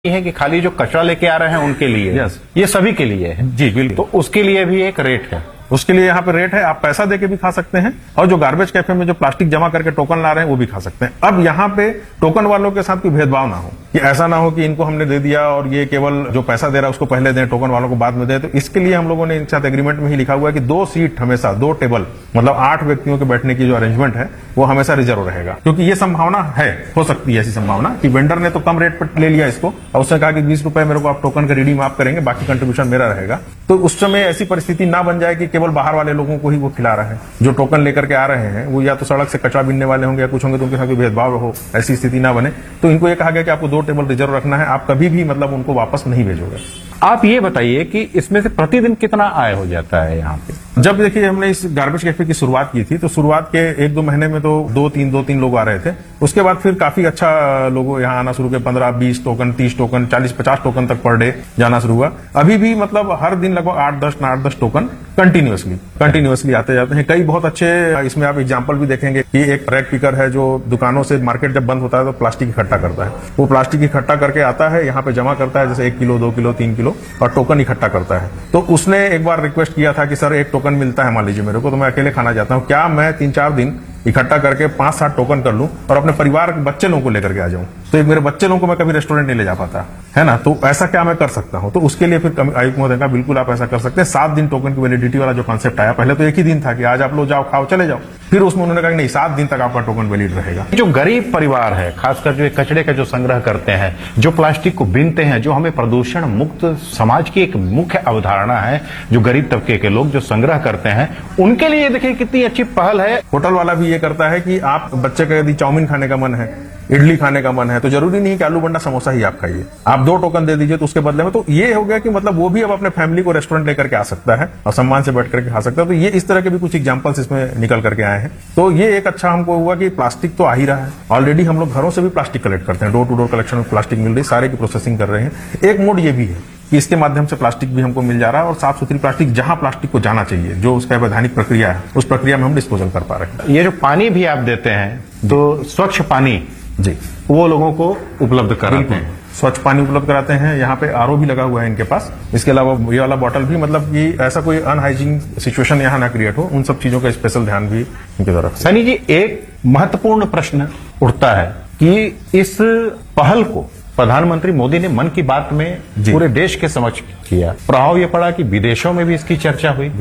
ये है कि खाली जो कचरा लेके आ रहे हैं उनके लिए, यस, ये सभी के लिए है जी बिल्कुल। तो उसके लिए भी एक रेट है, उसके लिए यहाँ पे रेट है, आप पैसा देके भी खा सकते हैं और जो गार्बेज कैफे में जो प्लास्टिक जमा करके टोकन ला रहे हैं वो भी खा सकते हैं। अब यहाँ पे टोकन वालों के साथ कोई भेदभाव ना हो, कि ऐसा ना हो कि इनको हमने दे दिया और ये केवल जो पैसा दे रहा है उसको पहले दें, टोकन वालों को बाद में दें। तो इसके लिए हम लोगों ने इनके साथ एग्रीमेंट में ही लिखा हुआ है कि 2 सीट हमेशा, 2 टेबल, मतलब 8 व्यक्तियों के बैठने की जो अरेंजमेंट है वो हमेशा रिजर्व रहेगा। क्योंकि ये संभावना है, हो सकती है ऐसी संभावना कि वेंडर ने तो कम रेट पर ले लिया इसको और उसने कहा कि 20 रुपए मेरे को आप टोकन का रिडीम आप करेंगे, बाकी कंट्रीब्यूशन मेरा रहेगा। तो उस समय ऐसी परिस्थिति ना बन जाए कि केवल बाहर वाले लोगों को ही वो खिला रहा है। जो टोकन लेकर के आ रहे हैं वो या तो सड़क से कचरा बीनने वाले होंगे या कुछ होंगे, तो उनके साथ कोई भेदभाव हो, ऐसी स्थिति ना बने। तो इनको ये कहा गया कि आपको 2 टेबल रिजर्व रखना है, आप कभी भी मतलब उनको वापस नहीं भेजोगे। आप ये बताइए कि इसमें से प्रतिदिन कितना आय हो जाता है यहाँ पे? जब देखिए हमने इस गार्बेज कैफे की शुरुआत की थी तो शुरुआत के 1-2 महीने में तो 2-3 लोग आ रहे थे। उसके बाद फिर काफी अच्छा लोगों यहाँ आना शुरू किया, 15-20 टोकन, 30 टोकन, 40-50 टोकन तक पर डे जाना शुरू हुआ। अभी भी मतलब हर दिन लगभग 8-10 टोकन कंटिन्यूअसली आते जाते हैं। कई बहुत अच्छे, इसमें आप एग्जाम्पल भी देखेंगे कि एक रैक पिकर है जो दुकानों से मार्केट जब बंद होता है तो प्लास्टिक इकट्ठा करता है। वो प्लास्टिक इकट्ठा करके आता है, यहाँ पे जमा करता है, जैसे 1 किलो, 2 किलो, 3 किलो, और टोकन इकट्ठा करता है। तो उसने एक बार रिक्वेस्ट किया था कि सर एक टोकन मिलता है मान लीजिए मेरे को, तो मैं अकेले खाना चाहता हूँ, क्या मैं 3-4 दिन इकट्ठा करके 5-7 टोकन कर लूं और अपने परिवार के बच्चे लोगों को लेकर के आ जाऊं? तो एक मेरे बच्चे लोगों को मैं कभी रेस्टोरेंट नहीं ले जा पाता है ना, तो ऐसा क्या मैं कर सकता हूं? तो उसके लिए फिर आयुक्त महोदय का बिल्कुल आप ऐसा कर सकते हैं। 7 दिन टोकन की वैलिडिटी वाला जो कॉन्सेप्ट आया, पहले तो एक ही दिन था कि आज आप लोग जाओ, खाओ, चले जाओ। फिर उसमें उन्होंने कहा नहीं, 7 दिन तक आपका टोकन वैलिड रहेगा। जो गरीब परिवार है, खासकर जो कचरे का जो संग्रह करते हैं, जो प्लास्टिक को बीनते हैं, जो हमें प्रदूषण मुक्त समाज की एक मुख्य अवधारणा है, जो गरीब तबके के लोग जो संग्रह करते हैं, उनके लिए देखिए कितनी अच्छी पहल है। होटल वाला भी ये करता है कि आप बच्चे का यदि चाउमीन खाने का मन है, इडली खाने का मन है, तो जरूरी नहीं कि आलू बंडा समोसा ही आप खाइए, आप 2 टोकन दे दीजिए तो उसके बदले में। तो ये हो गया कि मतलब वो भी अब अपने फैमिली को रेस्टोरेंट लेकर के आ सकता है और सम्मान से बैठ करके खा सकता है। तो ये इस तरह के भी कुछ एग्जांपल्स इसमें निकल करके आए हैं। तो ये एक अच्छा हमको हुआ कि प्लास्टिक तो आ ही रहा है, ऑलरेडी हम लोग घरों से भी प्लास्टिक कलेक्ट करते हैं, डोर टू डोर कलेक्शन में प्लास्टिक मिल रही, सारे की प्रोसेसिंग कर रहे हैं। एक मोड ये भी है कि इसके माध्यम से प्लास्टिक भी हमको मिल जा रहा है और साफ सुथरी प्लास्टिक जहां प्लास्टिक को जाना चाहिए, जो उसका वैधानिक प्रक्रिया है, उस प्रक्रिया में हम डिस्पोजल कर पा रहे हैं। ये जो पानी भी आप देते हैं तो स्वच्छ पानी जी वो लोगों को उपलब्ध कराते हैं, स्वच्छ पानी उपलब्ध कराते हैं। यहाँ पे आरओ भी लगा हुआ है इनके पास। इसके अलावा ये वाला बॉटल भी, मतलब कि ऐसा कोई अनहाइजीन सिचुएशन यहाँ ना क्रिएट हो, उन सब चीजों का स्पेशल ध्यान भी इनकी तरफ से। सनी जी, एक महत्वपूर्ण प्रश्न उठता है कि इस पहल को प्रधानमंत्री मोदी ने मन की बात में पूरे देश के समक्ष किया, प्रभाव ये पड़ा कि विदेशों में भी इसकी चर्चा हुई,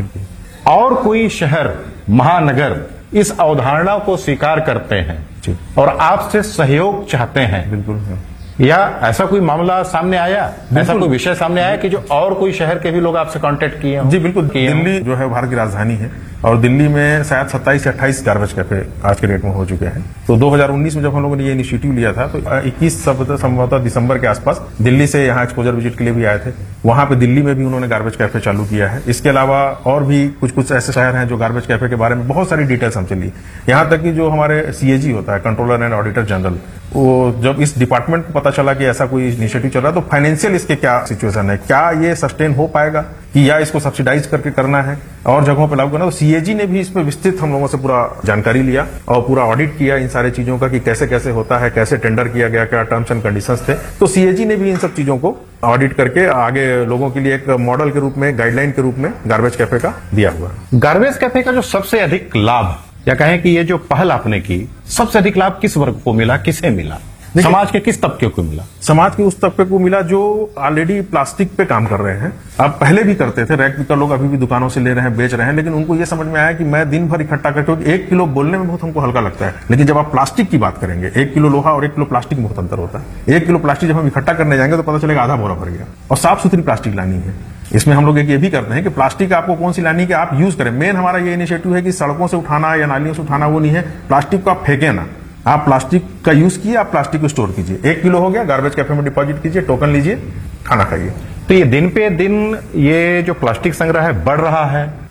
और कोई शहर, महानगर इस अवधारणा को स्वीकार करते हैं और आपसे सहयोग चाहते हैं, बिल्कुल, या ऐसा कोई मामला सामने आया, ऐसा कोई विषय सामने आया कि जो और कोई शहर के भी लोग आपसे कांटेक्ट किए हों? जी बिल्कुल। दिल्ली जो है भारत की राजधानी है और दिल्ली में शायद 27 या 28 गार्बेज कैफे आज के डेट में हो चुके हैं। तो 2019 में जब हम लोगों ने ये इनिशिएटिव लिया था तो 21 संभवतः दिसंबर के आसपास दिल्ली से यहाँ एक्सपोजर विजिट के लिए भी आए थे। वहां पे दिल्ली में भी उन्होंने गार्बेज कैफे चालू किया है। इसके अलावा और भी कुछ ऐसे शहर हैं जो गार्बेज कैफे के बारे में बहुत सारी डिटेल्स हमसे ली। यहाँ तक कि जो हमारे CAG होता है, कंट्रोलर एंड ऑडिटर जनरल, वो जब इस डिपार्टमेंट को पता चला कि ऐसा कोई इनिशिएटिव चल रहा है तो फाइनेंशियल इसके क्या सिचुएशन है, क्या ये सस्टेन हो पाएगा कि या इसको सब्सिडाइज करके करना है और जगहों पर लागू करना, तो CAG ने भी इस पर विस्तृत हम लोगों से पूरा जानकारी लिया और पूरा ऑडिट किया इन सारे चीजों का कि कैसे कैसे होता है, कैसे टेंडर किया गया, क्या टर्म्स एंड कंडीशंस थे। तो CAG ने भी इन सब चीजों को ऑडिट करके आगे लोगों के लिए एक मॉडल के रूप में, गाइडलाइन के रूप में गार्बेज कैफे का दिया हुआ है। गार्बेज कैफे का जो सबसे अधिक लाभ, या कहें कि ये जो पहल आपने की, सबसे अधिक लाभ किस वर्ग को मिला, किसे मिला, समाज के किस तबके को मिला? समाज के उस तबके को मिला जो ऑलरेडी प्लास्टिक पे काम कर रहे हैं। अब पहले भी करते थे, रैक पिकर लोग अभी भी दुकानों से ले रहे हैं, बेच रहे हैं, लेकिन उनको ये समझ में आया कि मैं दिन भर इकट्ठा करके 1 किलो बोलने में बहुत हमको हल्का लगता है, लेकिन जब आप प्लास्टिक की बात करेंगे, 1 किलो लोहा और 1 किलो प्लास्टिक में बहुत अंतर होता है। 1 किलो प्लास्टिक जब हम इकट्ठा करने जाएंगे तो पता चलेगा आधा बोरा भर गया, और साफ सुथरी प्लास्टिक लानी है। इसमें हम लोग एक ये भी करते हैं कि प्लास्टिक आपको कौन सी लानी है कि आप यूज करें। मेन हमारा ये इनिशिएटिव है कि सड़कों से उठाना या नालियों से उठाना वो नहीं है, प्लास्टिक को आप फेंके ना, आप प्लास्टिक का यूज किए, आप प्लास्टिक को स्टोर कीजिए। 1 किलो हो गया, गार्बेज कैफे में डिपॉजिट कीजिए, टोकन लीजिए, खाना खाइए। तो ये दिन पे दिन ये जो प्लास्टिक संग्रह है बढ़ रहा है,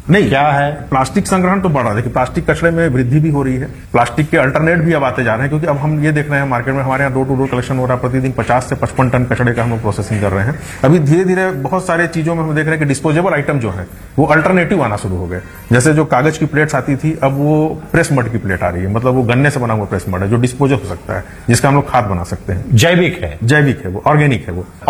नहीं, क्या है? प्लास्टिक संग्रहण तो बढ़ रहा है। देखिए, प्लास्टिक कचरे में वृद्धि भी हो रही है, प्लास्टिक के अल्टरनेट भी अब आते जा रहे हैं, क्योंकि अब हम ये देख रहे हैं मार्केट में हमारे यहाँ डोर टू डोर कलेक्शन हो रहा है, प्रतिदिन 50 से 55 टन कचड़े का हम लोग प्रोसेसिंग कर रहे हैं। अभी धीरे धीरे बहुत सारे चीजों में हम देख रहे हैं कि डिस्पोजेबल आइटम जो है वो अल्टरनेटिव आना शुरू हो गए। जैसे जो कागज की प्लेट्स आती थी, अब वो प्रेस मड की प्लेट आ रही है, मतलब वो गन्ने से बना हुआ प्रेस मड है जो डिस्पोज हो सकता है, जिसका हम लोग खाद बना सकते हैं। जैविक है, जैविक है वो, ऑर्गेनिक है वो।